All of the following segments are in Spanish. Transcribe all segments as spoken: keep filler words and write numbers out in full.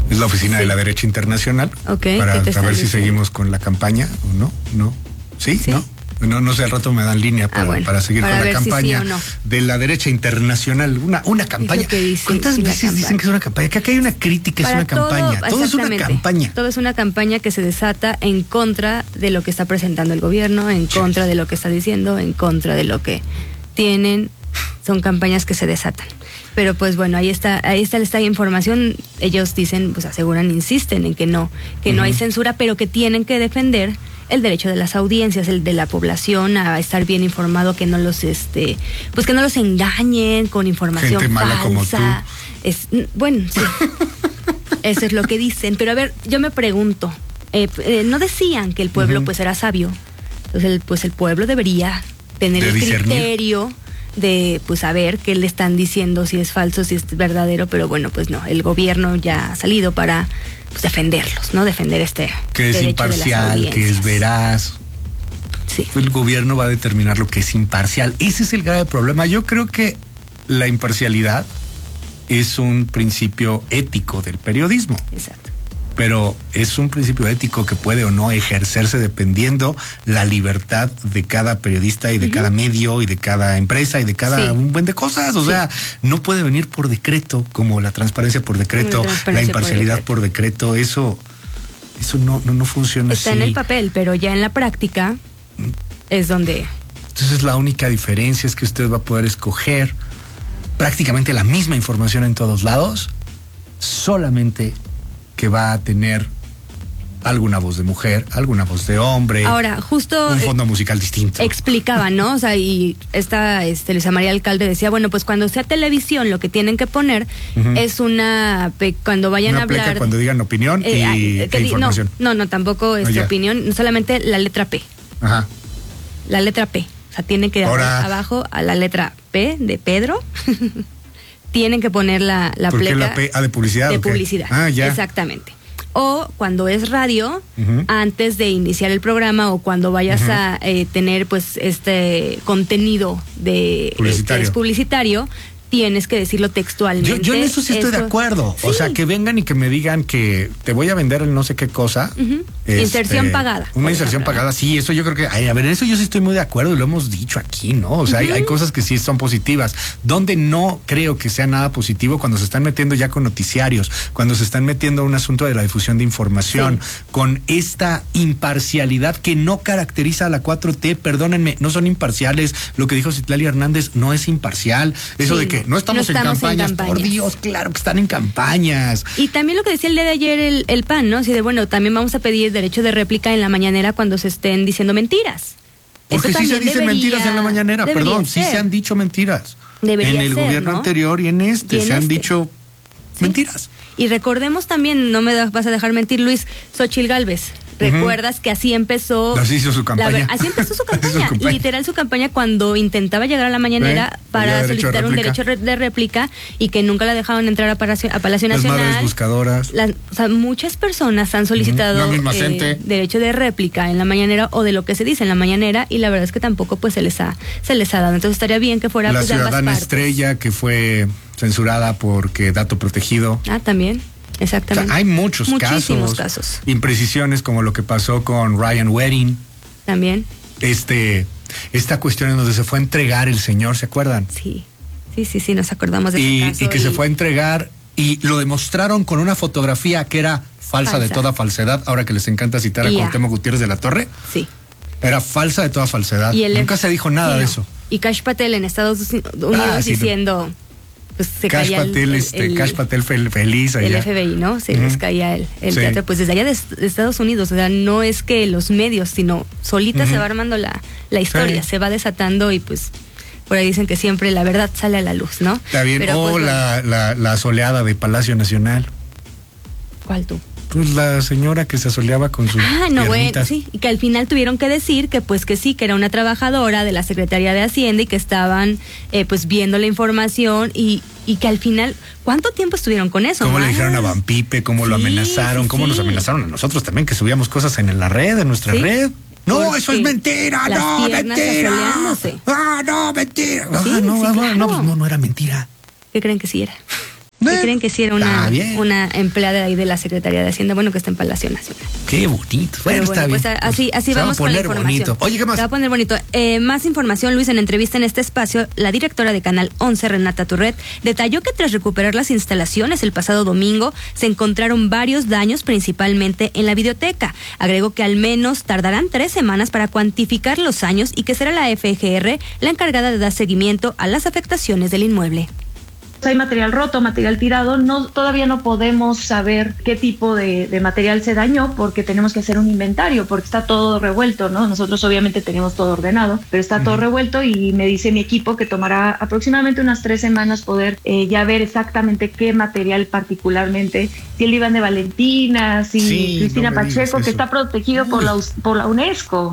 Es la oficina Sí. de la derecha internacional. Ok, Para ¿qué te saber están si diciendo? seguimos con la campaña o no. ¿No? ¿Sí? Sí. ¿No? No, no sé, al rato me dan línea para, Ah, bueno, para seguir para con la ver si sí campaña o no. de la derecha internacional. Una, una campaña. que dice, ¿Cuántas sí, la veces dicen campaña. que es una campaña? Que acá hay una crítica, es Para una campaña. Todo es una exactamente. campaña. Todo es una campaña que se desata en contra de lo que está presentando el gobierno, en contra de lo que está diciendo, en contra de lo que tienen. Son campañas que se desatan. Pero pues bueno, ahí está, ahí está esta información. Ellos dicen, pues aseguran, insisten en que no, que no hay censura, pero que tienen que defender el derecho de las audiencias, el de la población a estar bien informado, que no los este, pues que no los engañen con información Gente mala falsa. como tú. Es, bueno, sí. Eso es lo que dicen. Pero a ver, yo me pregunto, eh, eh, ¿no decían que el pueblo Ujú. pues era sabio? Entonces, el, pues el pueblo debería tener De el discernir. criterio de pues saber qué le están diciendo, si es falso, si es verdadero, pero bueno, pues no, el gobierno ya ha salido para pues, defenderlos, ¿no? Defender este Que es derecho de las imparcial, que es audiencias. veraz. Sí. El gobierno va a determinar lo que es imparcial. Ese es el grave problema. Yo creo que la imparcialidad es un principio ético del periodismo, Exacto. pero es un principio ético que puede o no ejercerse dependiendo la libertad de cada periodista y de cada medio y de cada empresa y de cada Sí. un buen de cosas. O Sí. sea, no puede venir por decreto, como la transparencia por decreto, Como la transparencia la imparcialidad por por decreto. Eso, eso no, no, no funciona Está así. en el papel, pero ya en la práctica es donde... Entonces la única diferencia es que usted va a poder escoger prácticamente la misma información en todos lados, solamente que va a tener alguna voz de mujer, alguna voz de hombre, Ahora, justo... un eh, fondo musical distinto. explicaba, ¿no? O sea, y esta este, Luisa María Alcalde decía, bueno, pues cuando sea televisión lo que tienen que poner Ujú. es una... pe- Cuando vayan Una a pleca hablar... cuando digan opinión eh, y, ay, e que di- información. No, no, no, tampoco es Ah, ya. opinión, solamente la letra P. Ajá. La letra P. O sea, tienen que Ahora- dar abajo a la letra P de Pedro. Tienen que poner la, la ¿Por qué pleca la P? Ah, de publicidad. de ¿o qué? publicidad. Ah, ya. Exactamente. O cuando es radio, Ujú. antes de iniciar el programa o cuando vayas Ujú. a eh, tener pues este contenido de eh, Publicitario. que es publicitario, tienes que decirlo textualmente. Yo, yo en eso sí estoy de Eso- acuerdo. O Sí. sea, que vengan y que me digan que te voy a vender el no sé qué cosa. Ujú. Este, Inserción pagada, Una por inserción ejemplo, pagada, sí, eso yo creo que, ay, a ver, en eso yo sí estoy muy de acuerdo y lo hemos dicho aquí, ¿no? O sea, hay, hay cosas que sí son positivas. Donde no creo que sea nada positivo cuando se están metiendo ya con noticiarios, cuando se están metiendo a un asunto de la difusión de información, con esta imparcialidad que no caracteriza a la cuatro T, perdónenme, no son imparciales. Lo que dijo Citlali Hernández no es imparcial. Eso Sí, de que no estamos, no estamos en, campañas, en por campañas. Dios, claro que están en campañas. Y también lo que decía el día de ayer el, el P A N, ¿no? Así de, bueno, también vamos a pedir derecho de réplica en la mañanera cuando se estén diciendo mentiras. Porque Eso sí se también dicen debería- mentiras en la mañanera, debería perdón, sí ser. se han dicho mentiras. Debería en el ser, gobierno ¿no? anterior y en este Y en se han este. dicho Sí. mentiras. Y recordemos también, no me da- vas a dejar mentir, Luis, Xochitl Gálvez. ¿Recuerdas que así empezó? Así hizo su campaña. la ver- así empezó su Así hizo su campaña. campaña. Literal su campaña cuando intentaba llegar a la mañanera Sí, para había derecho de solicitar un réplica. derecho re- de réplica y que nunca la dejaron entrar a Palacio, a Palacio Las Nacional. madres buscadoras. Las- o sea, muchas personas han solicitado La misma eh, gente. derecho de réplica en la mañanera o de lo que se dice en la mañanera y la verdad es que tampoco pues se les ha se les ha dado. Entonces estaría bien que fuera La pues, de ambas ciudadana partes. estrella que fue censurada porque dato protegido. Ah, también. O sea, Exactamente. hay muchos Muchísimos casos, casos. imprecisiones como lo que pasó con Ryan Wedding, También. este, esta cuestión en donde se fue a entregar el señor, ¿se acuerdan? Sí. Sí, sí, sí, nos acordamos de Y, ese caso. y que se fue a entregar y lo demostraron con una fotografía que era falsa, de Falsa. toda falsedad, ahora que les encanta citar a Ya. Cuauhtémoc Gutiérrez de la Torre, Sí. era falsa de toda falsedad. Y el Nunca se dijo nada sí, de no. eso. Y Cash Patel en Estados Unidos Ah, sí, no. diciendo, pues se Cash caía el- Patel, el, este, el- Cash Patel fel- feliz el allá. F B I, ¿no? Se Ujú. les caía el, el Sí. teatro, pues desde allá de, de Estados Unidos, o sea, no es que los medios, sino solita Ujú. se va armando la, la historia, Sí. se va desatando y pues por ahí dicen que siempre la verdad sale a la luz, ¿no? Está bien. Pero, o pues, la, la, la soleada de Palacio Nacional. bueno, ¿cuál tú? Pues la señora que se asoleaba con sus Ah, no, bueno, piernitas. sí, y que al final tuvieron que decir que pues que sí, que era una trabajadora de la Secretaría de Hacienda y que estaban eh, pues viendo la información y, y que al final, ¿cuánto tiempo estuvieron con eso? Cómo le Más. dijeron a Van Pipe, cómo lo Sí, amenazaron, sí, cómo nos sí. amenazaron a nosotros también, que subíamos cosas en la red, en nuestra Sí. red. No, Porque eso es mentira, las no, piernas mentira. asoleándose. Ah, no, mentira. Sí, ah, no, sí, ah, claro. no, pues no, no era mentira. ¿Qué creen que sí era? ¿Qué creen que sí era una, una empleada ahí de la Secretaría de Hacienda? Bueno, que está en Palacio Nacional. Qué bonito. Bueno, bueno, está pues bien. así, así vamos con la información. Bonito. Oye, ¿qué más? Se va a poner bonito. Eh, más información, Luis, en entrevista en este espacio, la directora de Canal once, Renata Turret, detalló que tras recuperar las instalaciones el pasado domingo, se encontraron varios daños, principalmente en la videoteca. Agregó que al menos tardarán tres semanas para cuantificar los años y que será la F G R la encargada de dar seguimiento a las afectaciones del inmueble. Hay material roto, material tirado, no, todavía no podemos saber qué tipo de, de material se dañó porque tenemos que hacer un inventario, porque está todo revuelto, ¿no? Nosotros obviamente tenemos todo ordenado, pero está uh-huh. todo revuelto y me dice mi equipo que tomará aproximadamente unas tres semanas poder eh, ya ver exactamente qué material particularmente, si el Iván de Valentina, si sí, Cristina no Pacheco, que está protegido por la, por la UNESCO.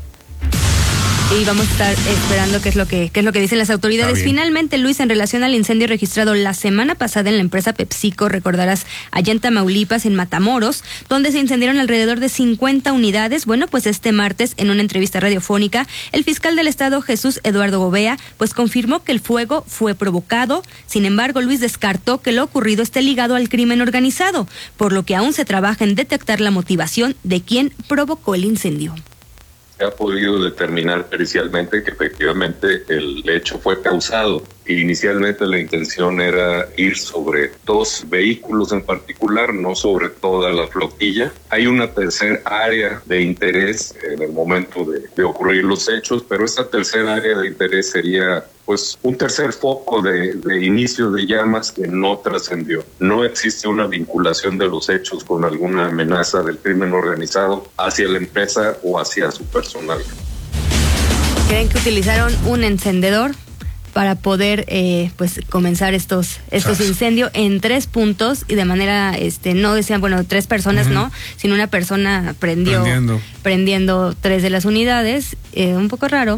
Y vamos a estar esperando qué es lo que qué es lo que dicen las autoridades. Finalmente, Luis, en relación al incendio registrado la semana pasada en la empresa PepsiCo, recordarás, allá en Tamaulipas, en Matamoros, donde se incendiaron alrededor de cincuenta unidades. Bueno, pues este martes, en una entrevista radiofónica, el fiscal del estado, Jesús Eduardo Gobea, pues confirmó que el fuego fue provocado. Sin embargo, Luis descartó que lo ocurrido esté ligado al crimen organizado, por lo que aún se trabaja en detectar la motivación de quien provocó el incendio. Se ha podido determinar pericialmente que efectivamente el hecho fue causado. Inicialmente la intención era ir sobre dos vehículos en particular, no sobre toda la flotilla. Hay una tercera área de interés en el momento de, de ocurrir los hechos, pero esa tercera área de interés sería pues un tercer foco de, de inicio de llamas que no trascendió. No existe una vinculación de los hechos con alguna amenaza del crimen organizado hacia la empresa o hacia su personal. ¿Creen que utilizaron un encendedor para poder eh, pues comenzar estos estos incendios en tres puntos y de manera este no decían bueno tres personas uh-huh. no sino una persona prendió prendiendo, prendiendo tres de las unidades, eh, un poco raro.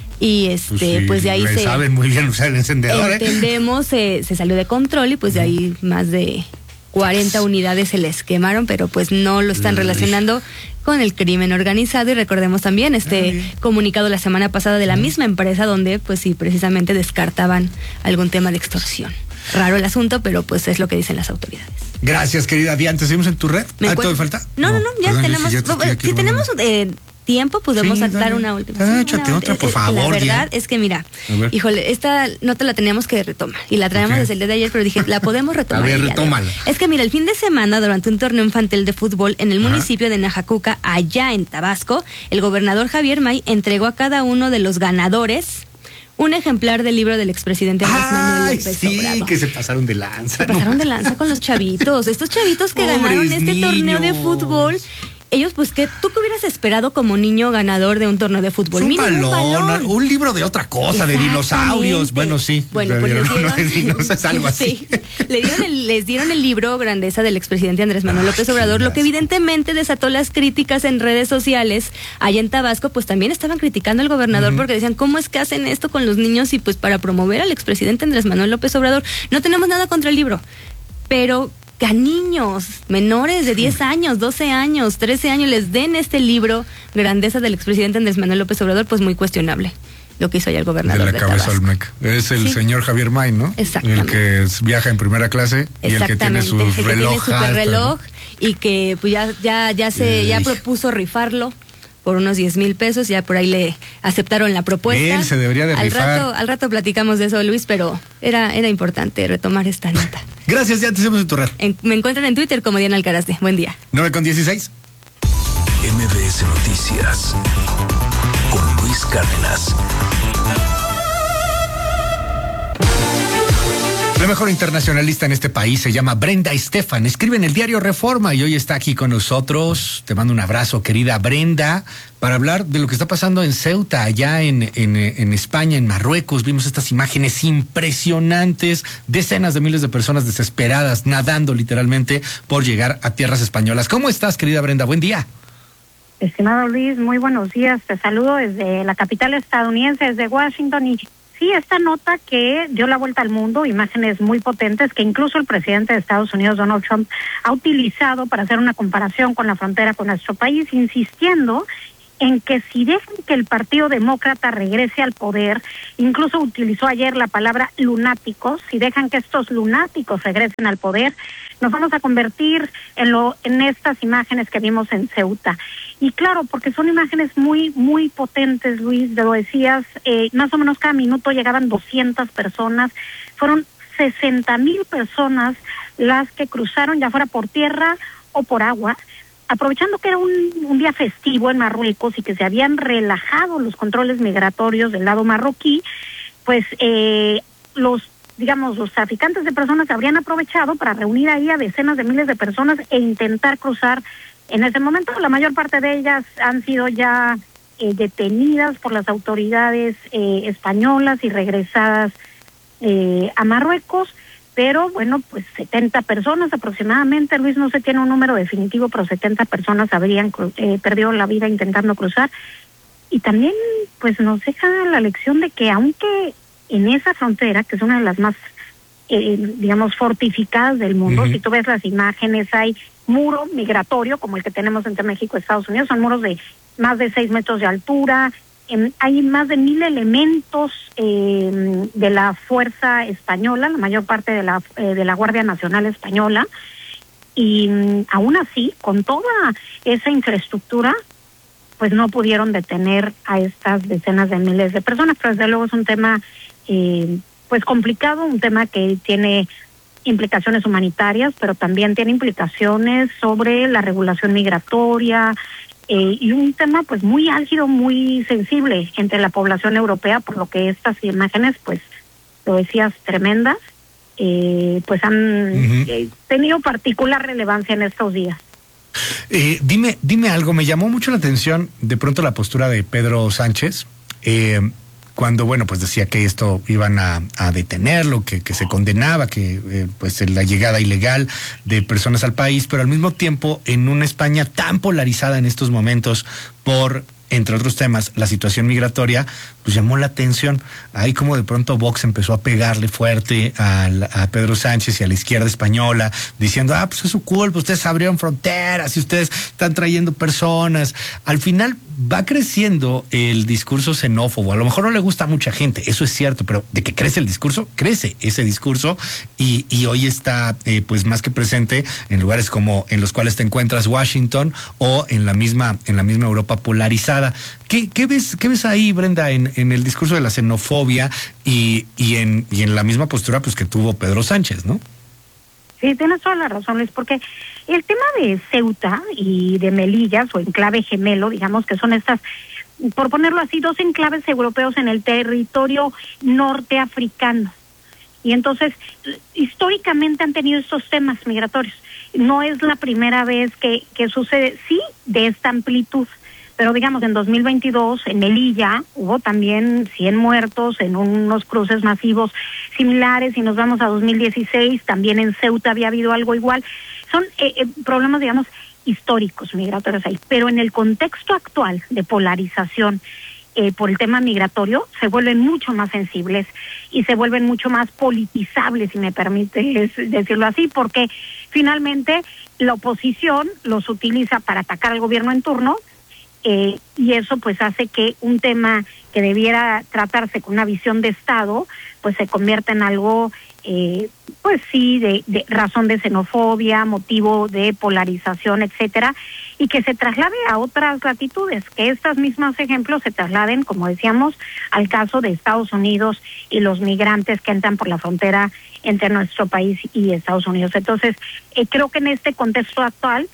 Y este pues, sí, pues de ahí se saben muy bien usar el encendedor, entendemos eh, se salió de control y pues de ahí más de cuarenta unidades se les quemaron, pero pues no lo están relacionando con el crimen organizado. Y recordemos también este Ay. comunicado la semana pasada de la misma empresa donde pues sí precisamente descartaban algún tema de extorsión. Raro el asunto, pero pues es lo que dicen las autoridades. Gracias, querida Diana. ¿Te seguimos en tu red? ¿Ah, ¿Todo falta? No, no, no, ya Perdón, tenemos si, ya no, si tenemos eh, tiempo, pues vamos sí, a dar una última. Ah, échate una, otra, por favor. La verdad ya. es que, mira, híjole, esta nota la teníamos que retomar. Y la traemos okay. desde el día de ayer, pero dije, la podemos retomar. A ver, retómala. Es que, mira, el fin de semana, durante un torneo infantil de fútbol en el Ajá. municipio de Najacuca, allá en Tabasco, el gobernador Javier May entregó a cada uno de los ganadores un ejemplar del libro del expresidente Andrés Manuel López sí, Obrador. Que se pasaron de lanza. Se pasaron de lanza con los chavitos. Estos chavitos que Pobres ganaron este niños. torneo de fútbol. Ellos, pues, ¿qué tú qué hubieras esperado como niño ganador de un torneo de fútbol? Un, Mira, balón, un balón, un libro de otra cosa, de dinosaurios. Bueno, sí. Bueno, pues les dieron, de dinosaurios, algo así. Sí, le dieron el, les dieron el libro Grandeza del expresidente Andrés Manuel López Obrador, lo que evidentemente desató las críticas en redes sociales. Allá en Tabasco, pues también estaban criticando al gobernador uh-huh. porque decían, ¿cómo es que hacen esto con los niños? Y pues para promover al expresidente Andrés Manuel López Obrador. No tenemos nada contra el libro, pero que a niños menores de diez años, doce años, trece años les den este libro, Grandeza del expresidente Andrés Manuel López Obrador, pues muy cuestionable lo que hizo allá el gobernador de, la de cabeza Tabasco. Olmeca. Es el sí. señor Javier May, ¿no? Exactamente. El que viaja en primera clase y el que tiene su el reloj. Que tiene su reloj y que pues ya, ya, ya se y... ya propuso rifarlo por unos diez mil pesos, ya por ahí le aceptaron la propuesta. Él se debería de al rifar. Rato, al rato platicamos de eso, Luis, pero era, era importante retomar esta nota. Gracias, ya te hacemos en tu red. En, me encuentran en Twitter como Diana Alcarazde. Buen día. nueve con dieciséis. M B S Noticias con Luis Cárdenas. La mejor internacionalista en este país se llama Brenda Estefan. Escribe en el diario Reforma y hoy está aquí con nosotros. Te mando un abrazo, querida Brenda, para hablar de lo que está pasando en Ceuta, allá en, en, en España, en Marruecos. Vimos estas imágenes impresionantes, decenas de miles de personas desesperadas, nadando literalmente por llegar a tierras españolas. ¿Cómo estás, querida Brenda? Buen día. Estimado Luis, muy buenos días. Te saludo desde la capital estadounidense, desde Washington. Y sí, esta nota que dio la vuelta al mundo, imágenes muy potentes que incluso el presidente de Estados Unidos, Donald Trump, ha utilizado para hacer una comparación con la frontera con nuestro país, insistiendo en que si dejan que el Partido Demócrata regrese al poder, incluso utilizó ayer la palabra lunáticos, si dejan que estos lunáticos regresen al poder, nos vamos a convertir en lo en estas imágenes que vimos en Ceuta. Y claro, porque son imágenes muy, muy potentes, Luis, lo decías, eh, más o menos cada minuto llegaban doscientas personas, fueron sesenta mil personas las que cruzaron, ya fuera por tierra o por agua, aprovechando que era un, un día festivo en Marruecos y que se habían relajado los controles migratorios del lado marroquí, pues eh, los, digamos, los traficantes de personas habrían aprovechado para reunir ahí a decenas de miles de personas e intentar cruzar. En ese momento la mayor parte de ellas han sido ya eh, detenidas por las autoridades eh, españolas y regresadas eh, a Marruecos, pero bueno, pues setenta personas aproximadamente, Luis, no se tiene un número definitivo, pero setenta personas habrían eh, perdido la vida intentando cruzar. Y también pues nos deja la lección de que aunque en esa frontera, que es una de las más, eh, digamos, fortificadas del mundo, uh-huh. si tú ves las imágenes, hay muro migratorio, como el que tenemos entre México y Estados Unidos, son muros de más de seis metros de altura, en, hay más de mil elementos eh, de la fuerza española, la mayor parte de la eh, de la Guardia Nacional Española, y mm, aún así, con toda esa infraestructura, pues no pudieron detener a estas decenas de miles de personas, pero desde luego es un tema eh, pues complicado, un tema que tiene implicaciones humanitarias, pero también tiene implicaciones sobre la regulación migratoria, eh, y un tema pues muy álgido, muy sensible entre la población europea, por lo que estas imágenes, pues lo decías, tremendas, eh, pues han uh-huh. eh, tenido particular relevancia en estos días. Eh, dime, dime algo, me llamó mucho la atención de pronto la postura de Pedro Sánchez, eh, cuando, bueno, pues decía que esto iban a, a detenerlo, que, que se condenaba, que eh, pues la llegada ilegal de personas al país, pero al mismo tiempo en una España tan polarizada en estos momentos por, entre otros temas, la situación migratoria, pues llamó la atención. Ahí como de pronto Vox empezó a pegarle fuerte a, a Pedro Sánchez y a la izquierda española, diciendo, ah, pues es su culpa, ustedes abrieron fronteras y ustedes están trayendo personas. Al final va creciendo el discurso xenófobo. A lo mejor no le gusta a mucha gente, eso es cierto, pero de que crece el discurso, crece ese discurso y, y hoy está eh, pues más que presente en lugares como en los cuales te encuentras Washington o en la misma, en la misma Europa polarizada. ¿Qué, qué ves, qué ves ahí, Brenda, en, en el discurso de la xenofobia y, y en, y en la misma postura pues que tuvo Pedro Sánchez, ¿no? Sí, tienes toda la razón, Luis, porque el tema de Ceuta y de Melilla, o enclave gemelo, digamos que son estas, por ponerlo así, dos enclaves europeos en el territorio norteafricano. Y entonces, históricamente han tenido estos temas migratorios. No es la primera vez que, que sucede, sí, de esta amplitud. Pero digamos, en dos mil veintidós, en Melilla, hubo también cien muertos en unos cruces masivos similares, y nos vamos a dos mil dieciséis, también en Ceuta había habido algo igual. Son eh, eh, problemas, digamos, históricos migratorios ahí. Pero en el contexto actual de polarización eh, por el tema migratorio, se vuelven mucho más sensibles y se vuelven mucho más politizables, si me permites decirlo así, porque finalmente la oposición los utiliza para atacar al gobierno en turno. Eh, y eso pues hace que un tema que debiera tratarse con una visión de Estado, pues se convierta en algo, eh, pues sí, de, de razón de xenofobia, motivo de polarización, etcétera, y que se traslade a otras latitudes, que estos mismos ejemplos se trasladen, como decíamos, al caso de Estados Unidos y los migrantes que entran por la frontera entre nuestro país y Estados Unidos. Entonces, eh, creo que en este contexto actual,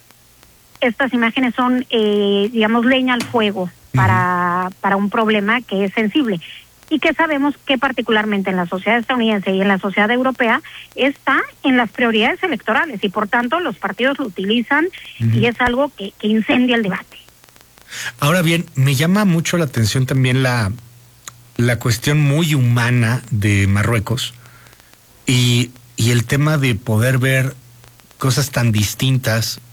estas imágenes son, eh, digamos, leña al fuego para, uh-huh. para un problema que es sensible y que sabemos que particularmente en la sociedad estadounidense y en la sociedad europea está en las prioridades electorales y por tanto los partidos lo utilizan uh-huh. y es algo que, que incendia el debate. Ahora bien, me llama mucho la atención también la, la cuestión muy humana de Marruecos y, y el tema de poder ver cosas tan distintas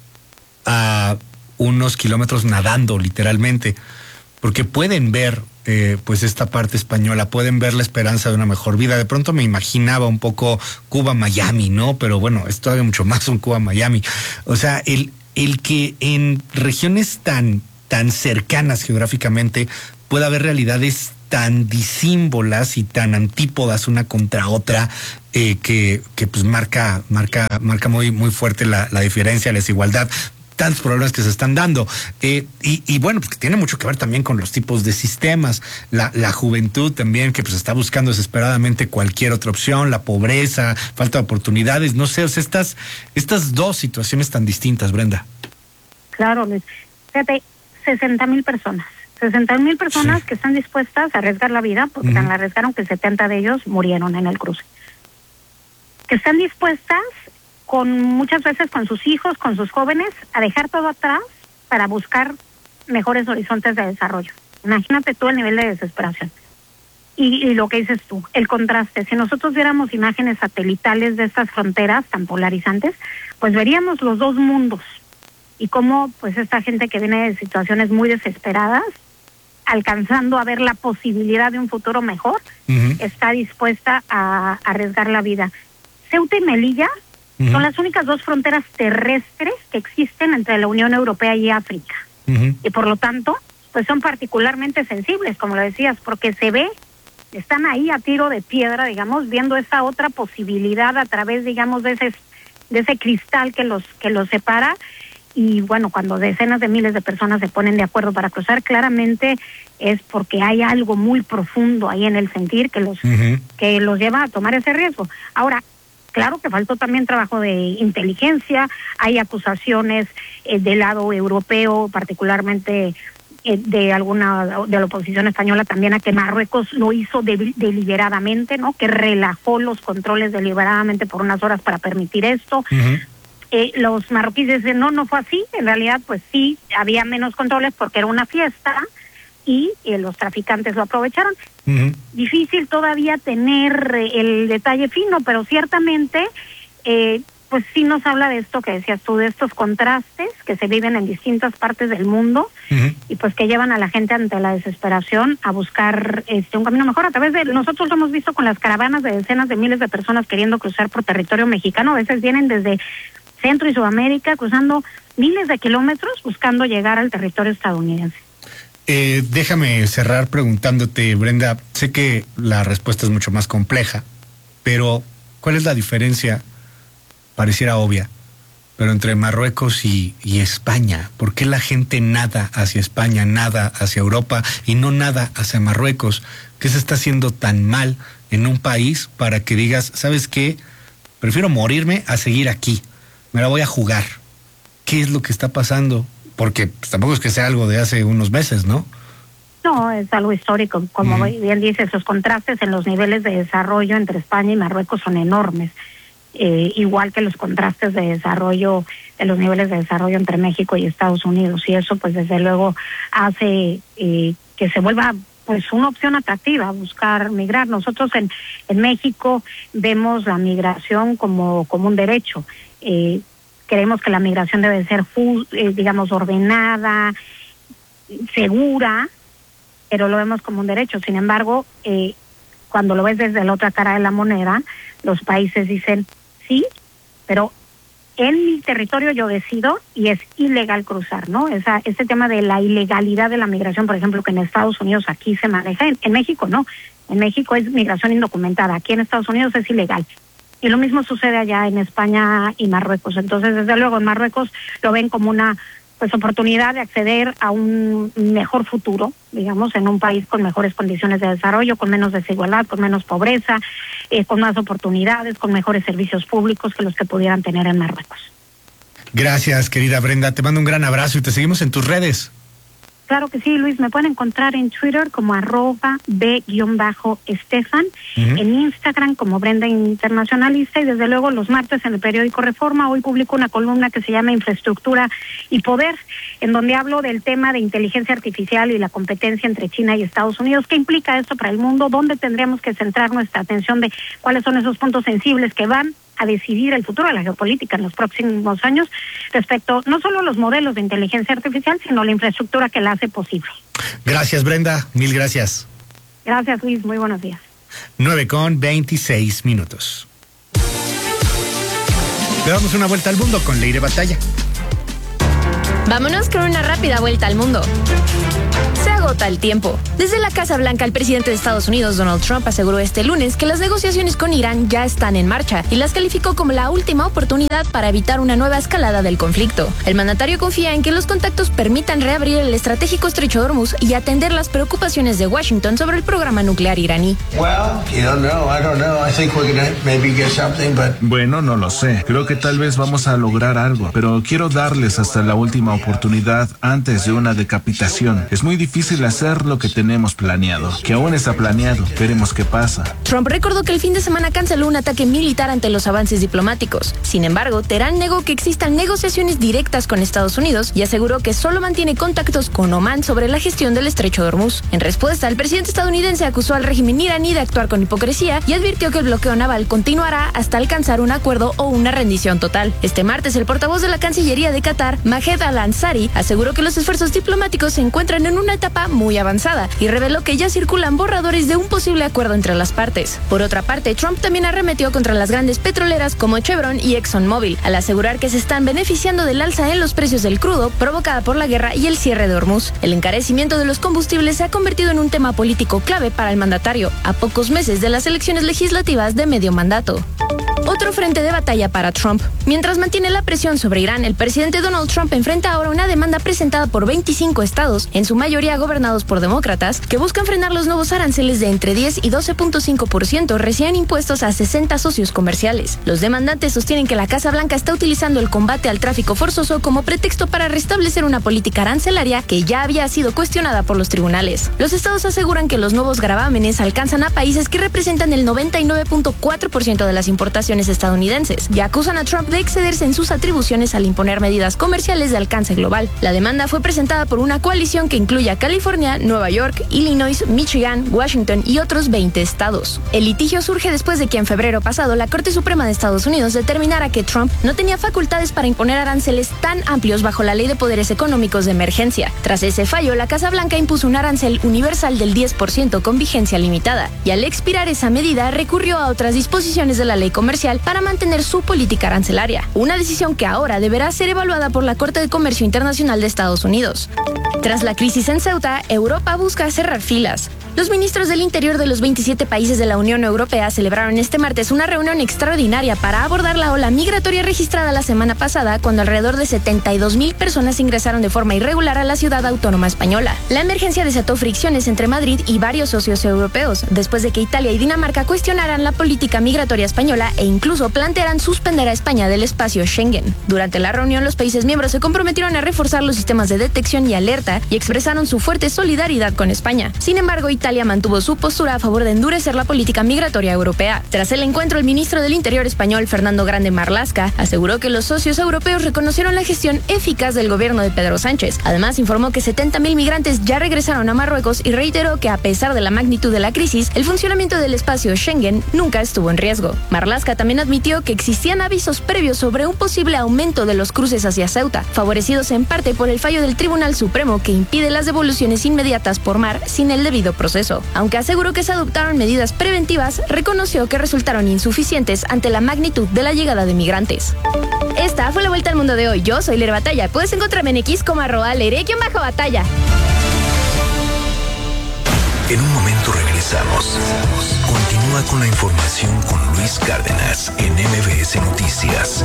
a unos kilómetros nadando, literalmente, porque pueden ver eh, pues esta parte española, pueden ver la esperanza de una mejor vida. De pronto me imaginaba un poco Cuba-Miami, ¿no? Pero bueno, es todavía mucho más un Cuba-Miami. O sea, el, el que en regiones tan tan cercanas geográficamente, pueda haber realidades tan disímbolas y tan antípodas una contra otra, eh, que, que pues marca, marca, marca muy, muy fuerte la, la diferencia, la desigualdad, tantos problemas que se están dando. Eh, y, y bueno, pues que tiene mucho que ver también con los tipos de sistemas, la, la juventud también, que pues está buscando desesperadamente cualquier otra opción, la pobreza, falta de oportunidades, no sé, o sea, estas, estas dos situaciones tan distintas, Brenda. Claro, Luis. Fíjate, sesenta mil personas. sesenta mil personas sí. que están dispuestas a arriesgar la vida, porque uh-huh. tan la arriesgaron que setenta de ellos murieron en el cruce. Que están dispuestas, con muchas veces con sus hijos, con sus jóvenes, a dejar todo atrás para buscar mejores horizontes de desarrollo. Imagínate tú el nivel de desesperación. Y, y lo que dices tú, el contraste. Si nosotros viéramos imágenes satelitales de estas fronteras tan polarizantes, pues veríamos los dos mundos. Y cómo pues esta gente que viene de situaciones muy desesperadas, alcanzando a ver la posibilidad de un futuro mejor, uh-huh. está dispuesta a, a arriesgar la vida. Ceuta y Melilla uh-huh. son las únicas dos fronteras terrestres que existen entre la Unión Europea y África. Uh-huh. Y por lo tanto, pues son particularmente sensibles, como lo decías, porque se ve, están ahí a tiro de piedra, digamos, viendo esta otra posibilidad a través, digamos, de ese, de ese cristal que los, que los separa. Y bueno, cuando decenas de miles de personas se ponen de acuerdo para cruzar, claramente es porque hay algo muy profundo ahí en el sentir que los, uh-huh. que los lleva a tomar ese riesgo. Ahora, claro que faltó también trabajo de inteligencia, hay acusaciones eh, del lado europeo, particularmente eh, de alguna de la oposición española también, a que Marruecos lo hizo de, deliberadamente, ¿no? Que relajó los controles deliberadamente por unas horas para permitir esto. Uh-huh. Eh, los marroquíes dicen, no, no fue así, en realidad pues sí, había menos controles porque era una fiesta y eh, los traficantes lo aprovecharon. Uh-huh. Difícil todavía tener eh, el detalle fino, pero ciertamente eh, pues sí nos habla de esto que decías tú, de estos contrastes que se viven en distintas partes del mundo uh-huh. y pues que llevan a la gente ante la desesperación a buscar este un camino mejor. A través de, nosotros lo hemos visto con las caravanas de decenas de miles de personas queriendo cruzar por territorio mexicano, a veces vienen desde Centro y Sudamérica, cruzando miles de kilómetros buscando llegar al territorio estadounidense. Eh, déjame cerrar preguntándote, Brenda, sé que la respuesta es mucho más compleja, pero ¿cuál es la diferencia? Pareciera obvia, pero entre Marruecos y, y España. ¿Por qué la gente nada hacia España, nada hacia Europa y no nada hacia Marruecos? ¿Qué se está haciendo tan mal en un país para que digas, ¿sabes qué? Prefiero morirme a seguir aquí. Me la voy a jugar. ¿Qué es lo que está pasando? Porque pues, tampoco es que sea algo de hace unos meses, ¿no? No, es algo histórico. Como mm. bien dices, los contrastes en los niveles de desarrollo entre España y Marruecos son enormes. Eh, igual que los contrastes de desarrollo, de los niveles de desarrollo entre México y Estados Unidos. Y eso, pues, desde luego, hace eh, que se vuelva pues una opción atractiva, buscar migrar. Nosotros en, en México vemos la migración como, como un derecho. Eh, creemos que la migración debe ser, eh, digamos, ordenada, segura, pero lo vemos como un derecho. Sin embargo, eh, cuando lo ves desde la otra cara de la moneda, los países dicen, sí, pero en mi territorio yo decido y es ilegal cruzar, ¿no? Esa, ese tema de la ilegalidad de la migración, por ejemplo, que en Estados Unidos aquí se maneja, en, en México no, en México es migración indocumentada, aquí en Estados Unidos es ilegal. Y lo mismo sucede allá en España y Marruecos. Entonces, desde luego, en Marruecos lo ven como una pues oportunidad de acceder a un mejor futuro, digamos, en un país con mejores condiciones de desarrollo, con menos desigualdad, con menos pobreza, eh, con más oportunidades, con mejores servicios públicos que los que pudieran tener en Marruecos. Gracias, querida Brenda. Te mando un gran abrazo y te seguimos en tus redes. Claro que sí, Luis. Me pueden encontrar en Twitter como arroba B-Estefan, uh-huh. en Instagram como Brenda Internacionalista y desde luego los martes en el periódico Reforma. Hoy publico una columna que se llama Infraestructura y Poder, en donde hablo del tema de inteligencia artificial y la competencia entre China y Estados Unidos. ¿Qué implica esto para el mundo? ¿Dónde tendríamos que centrar nuestra atención de cuáles son esos puntos sensibles que van a decidir el futuro de la geopolítica en los próximos años respecto no solo a los modelos de inteligencia artificial, sino a la infraestructura que la hace posible? Gracias, Brenda. Mil gracias. Gracias, Luis. Muy buenos días. nueve con veintiséis minutos. Le damos una vuelta al mundo con Leire Batalla. Vámonos con una rápida vuelta al mundo. Se agota el tiempo. Desde la Casa Blanca, el presidente de Estados Unidos, Donald Trump, aseguró este lunes que las negociaciones con Irán ya están en marcha y las calificó como la última oportunidad para evitar una nueva escalada del conflicto. El mandatario confía en que los contactos permitan reabrir el estratégico estrecho de Hormuz y atender las preocupaciones de Washington sobre el programa nuclear iraní. Bueno, no lo sé. Creo que tal vez vamos a lograr algo, pero quiero darles hasta la última oportunidad antes de una decapitación. Es muy difícil hacer lo que tenemos planeado, que aún está planeado. Veremos qué pasa. Trump recordó que el fin de semana canceló un ataque militar ante los avances diplomáticos. Sin embargo, Teherán negó que existan negociaciones directas con Estados Unidos y aseguró que solo mantiene contactos con Omán sobre la gestión del estrecho de Hormuz. En respuesta, el presidente estadounidense acusó al régimen iraní de actuar con hipocresía y advirtió que el bloqueo naval continuará hasta alcanzar un acuerdo o una rendición total. Este martes, el portavoz de la Cancillería de Qatar, Mahed Al-Ansari, aseguró que los esfuerzos diplomáticos se encuentran en una etapa muy avanzada y reveló que ya circulan borradores de un posible acuerdo entre las partes. Por otra parte, Trump también arremetió contra las grandes petroleras como Chevron y ExxonMobil, al asegurar que se están beneficiando del alza en los precios del crudo provocada por la guerra y el cierre de Hormuz. El encarecimiento de los combustibles se ha convertido en un tema político clave para el mandatario, a pocos meses de las elecciones legislativas de medio mandato. Otro frente de batalla para Trump. Mientras mantiene la presión sobre Irán, el presidente Donald Trump enfrenta ahora una demanda presentada por veinticinco estados, en su mayoría gobernados por demócratas, que buscan frenar los nuevos aranceles de entre diez y doce punto cinco por ciento recién impuestos a sesenta socios comerciales. Los demandantes sostienen que la Casa Blanca está utilizando el combate al tráfico forzoso como pretexto para restablecer una política arancelaria que ya había sido cuestionada por los tribunales. Los estados aseguran que los nuevos gravámenes alcanzan a países que representan el noventa y nueve punto cuatro por ciento de las importaciones estadounidenses y acusan a Trump de excederse en sus atribuciones al imponer medidas comerciales de alcance global. La demanda fue presentada por una coalición que incluye a California, Nueva York, Illinois, Michigan, Washington y otros veinte estados. El litigio surge después de que en febrero pasado la Corte Suprema de Estados Unidos determinara que Trump no tenía facultades para imponer aranceles tan amplios bajo la Ley de Poderes Económicos de Emergencia. Tras ese fallo, la Casa Blanca impuso un arancel universal del diez por ciento con vigencia limitada y al expirar esa medida recurrió a otras disposiciones de la ley comercial para mantener su política arancelaria, una decisión que ahora deberá ser evaluada por la Corte de Comercio Internacional de Estados Unidos. Tras la crisis en Ceuta, Europa busca cerrar filas. Los ministros del Interior de los veintisiete países de la Unión Europea celebraron este martes una reunión extraordinaria para abordar la ola migratoria registrada la semana pasada, cuando alrededor de setenta y dos mil personas ingresaron de forma irregular a la ciudad autónoma española. La emergencia desató fricciones entre Madrid y varios socios europeos, después de que Italia y Dinamarca cuestionaran la política migratoria española e incluso plantearan suspender a España del espacio Schengen. Durante la reunión, los países miembros se comprometieron a reforzar los sistemas de detección y alerta y expresaron su fuerte solidaridad con España. Sin embargo, Italia Italia mantuvo su postura a favor de endurecer la política migratoria europea. Tras el encuentro, el ministro del Interior español, Fernando Grande Marlaska, aseguró que los socios europeos reconocieron la gestión eficaz del gobierno de Pedro Sánchez. Además, informó que setenta mil migrantes ya regresaron a Marruecos y reiteró que, a pesar de la magnitud de la crisis, el funcionamiento del espacio Schengen nunca estuvo en riesgo. Marlaska también admitió que existían avisos previos sobre un posible aumento de los cruces hacia Ceuta, favorecidos en parte por el fallo del Tribunal Supremo que impide las devoluciones inmediatas por mar sin el debido proceso. Aunque aseguró que se adoptaron medidas preventivas, reconoció que resultaron insuficientes ante la magnitud de la llegada de migrantes. Esta fue la vuelta al mundo de hoy. Yo soy Leire Batalla. Puedes encontrarme en X como arroba leire-batalla. En un momento regresamos. Continúa con la información con Luis Cárdenas en M B S Noticias.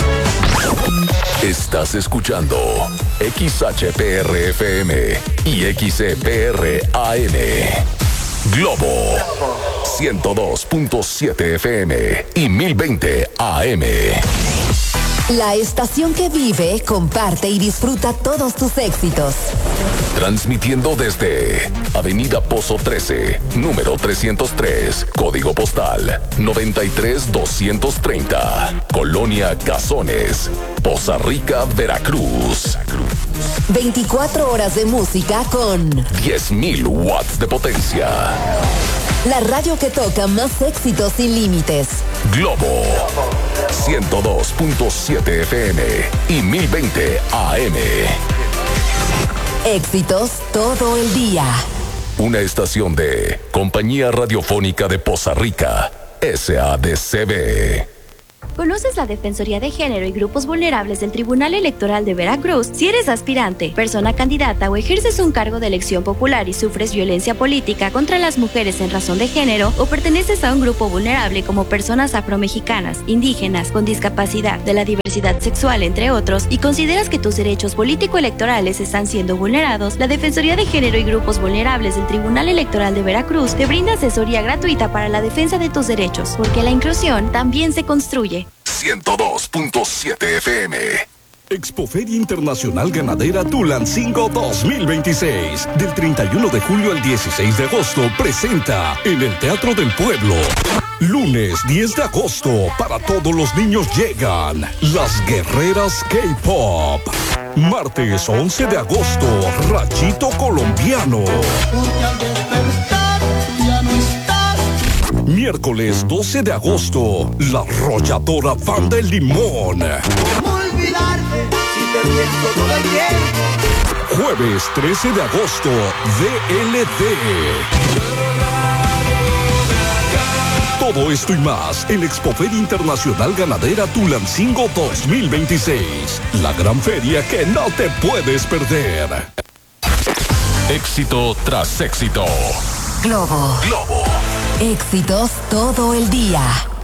Estás escuchando X H P R F M y X E P R A M. Globo ciento dos punto siete F M y mil veinte A M. La estación que vive, comparte y disfruta todos tus éxitos. Transmitiendo desde Avenida Pozo trece, número trescientos tres, código postal noventa y tres doscientos treinta, Colonia Cazones, Poza Rica, Veracruz. veinticuatro horas de música con diez mil watts de potencia. La radio que toca más éxitos sin límites. Globo ciento dos punto siete F M y mil veinte A M. Éxitos todo el día. Una estación de Compañía Radiofónica de Poza Rica, S A D C B. ¿Conoces la Defensoría de Género y Grupos Vulnerables del Tribunal Electoral de Veracruz? Si eres aspirante, persona candidata o ejerces un cargo de elección popular y sufres violencia política contra las mujeres en razón de género o perteneces a un grupo vulnerable como personas afromexicanas, indígenas, con discapacidad, de la diversidad sexual, entre otros, y consideras que tus derechos político-electorales están siendo vulnerados, la Defensoría de Género y Grupos Vulnerables del Tribunal Electoral de Veracruz te brinda asesoría gratuita para la defensa de tus derechos, porque la inclusión también se construye. ciento dos punto siete F M. Expoferia Internacional Ganadera Tulancingo dos mil veintiséis. Del treinta y uno de julio al dieciséis de agosto presenta en el Teatro del Pueblo. Lunes diez de agosto, para todos los niños llegan Las Guerreras K-Pop. Martes once de agosto, Rachito Colombiano. Miércoles doce de agosto, La Arrolladora Banda El Limón. ¿Cómo olvidarte si te pienso todo el tiempo? Jueves trece de agosto, D L D. Todo esto y más en Expoferia Internacional Ganadera Tulancingo dos mil veintiséis. La gran feria que no te puedes perder. Éxito tras éxito. Globo. Globo. Éxitos todo el día.